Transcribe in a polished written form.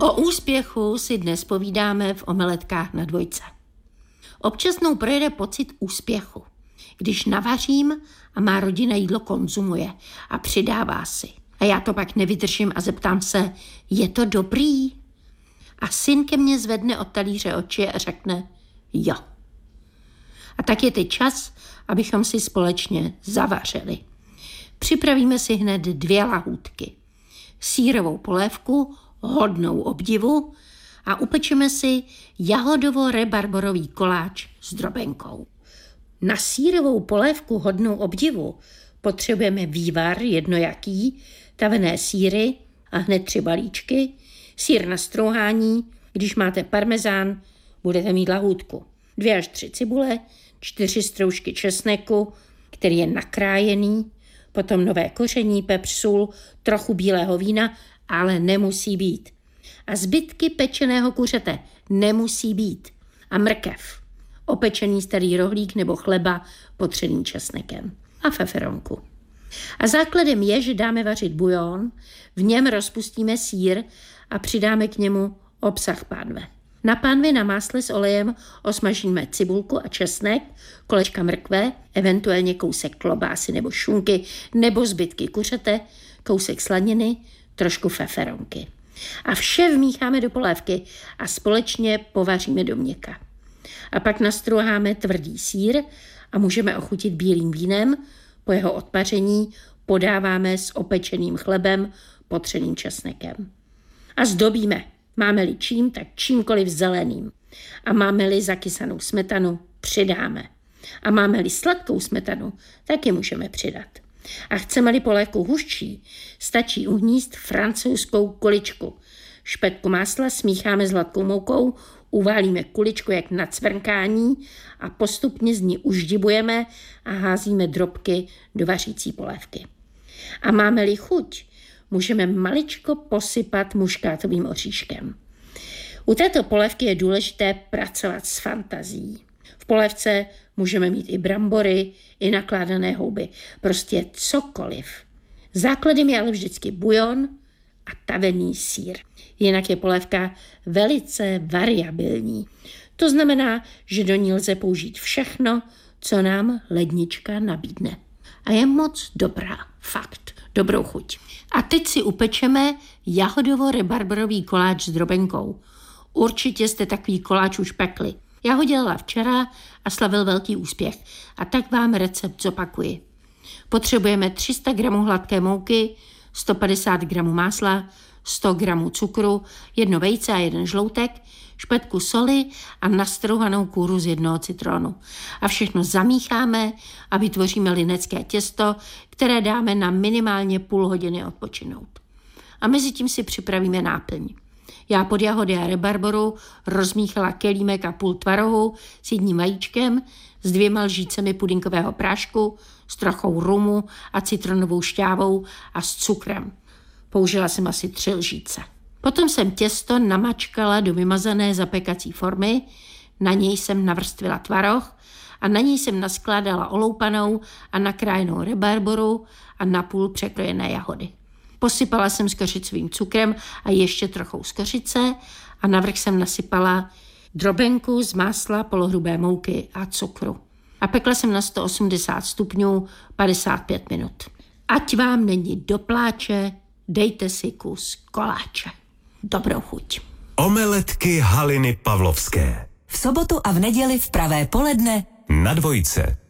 O úspěchu si dnes povídáme v omeletkách na dvojce. Občas mnou projede pocit úspěchu, když navařím a má rodina jídlo konzumuje a přidává si. A já to pak nevydržím a zeptám se, je to dobrý? A syn ke mně zvedne od talíře oči a řekne, jo. A tak je teď čas, abychom si společně zavařili. Připravíme si hned 2 lahůdky. Sýrovou polévku, hodnou obdivu a upečeme si jahodovo-rebarborový koláč s drobenkou. Na sýrovou polévku hodnou obdivu potřebujeme vývar jednojaký, tavené sýry a hned 3 balíčky, sýr na strouhání, když máte parmezán, budete mít lahůdku. 2 až 3 cibule, 4 stroužky česneku, který je nakrájený, potom nové koření, pepř, sůl, trochu bílého vína, ale nemusí být. A zbytky pečeného kuřete nemusí být. A mrkev, opečený starý rohlík nebo chleba potřeným česnekem a feferonku. A základem je, že dáme vařit bujon, v něm rozpustíme sýr a přidáme k němu obsah pánve. Na pánvi na másle s olejem osmažíme cibulku a česnek, kolečka mrkve, eventuálně kousek klobásy nebo šunky nebo zbytky kuřete, kousek slaniny, trošku feferonky. A vše vmícháme do polévky a společně povaříme do měka. A pak nastrouháme tvrdý sýr a můžeme ochutit bílým vínem. Po jeho odpaření podáváme s opečeným chlebem, potřeným česnekem. A zdobíme. Máme-li čím, tak čímkoliv zeleným. A máme-li zakysanou smetanu, přidáme. A máme-li sladkou smetanu, taky můžeme přidat. A chceme-li polévku hustší, stačí uhníst francouzskou kuličku. Špetku másla smícháme s hladkou moukou, uválíme kuličku jak na cvrnkání a postupně z ní uždibujeme a házíme drobky do vařící polévky. A máme-li chuť, můžeme maličko posypat muškátovým oříškem. U této polévky je důležité pracovat s fantazií. V polévce můžeme mít i brambory, i nakládané houby, prostě cokoliv. Základem je ale vždycky bujon a tavený sýr. Jinak je polévka velice variabilní. To znamená, že do ní lze použít všechno, co nám lednička nabídne. A je moc dobrá, fakt, dobrou chuť. A teď si upečeme jahodovo-rebarborový koláč s drobenkou. Určitě jste takový koláč už pekli. Já ho dělala včera a slavil velký úspěch. A tak vám recept zopakuji. Potřebujeme 300 gramů hladké mouky, 150 gramů másla, 100 gramů cukru, 1 vejce a 1 žloutek, špetku soli a nastrouhanou kůru z 1 citronu. A všechno zamícháme a vytvoříme linecké těsto, které dáme na minimálně půl hodiny odpočinout. A mezi tím si připravíme náplň. Já pod jahody a rebarboru rozmíchala kelímek a půl tvarohu s 1 vajíčkem, s 2 lžícemi pudinkového prášku, s trochou rumu a citronovou šťávou a s cukrem. Použila jsem asi 3 lžíce. Potom jsem těsto namačkala do vymazané zapekací formy, na něj jsem navrstvila tvaroh a na něj jsem naskládala oloupanou a nakrájenou rebarboru a napůl překrojené jahody. Posypala jsem skořicovým cukrem a ještě trochou skořice a navrch jsem nasypala drobenku z másla, polohrubé mouky a cukru. A pekla jsem na 180 stupňů 55 minut. Ať vám není do pláče, dejte si kus koláče. Dobrou chuť. Omeletky Haliny Pavlovské. V sobotu a v neděli v pravé poledne na dvojce.